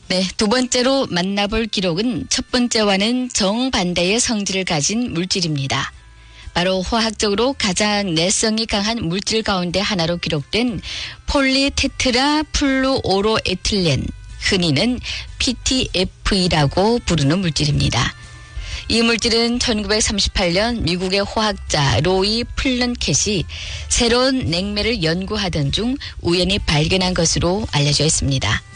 네, 두 번째로 만나볼 기록은 첫 번째와는 정반대의 성질을 가진 물질입니다. 바로 화학적으로 가장 내성이 강한 물질 가운데 하나로 기록된 폴리테트라 플루오로에틸렌, 흔히는 PTFE라고 부르는 물질입니다. 이 물질은 1938년 미국의 화학자 로이 플런켓이 새로운 냉매를 연구하던 중 우연히 발견한 것으로 알려져 있습니다.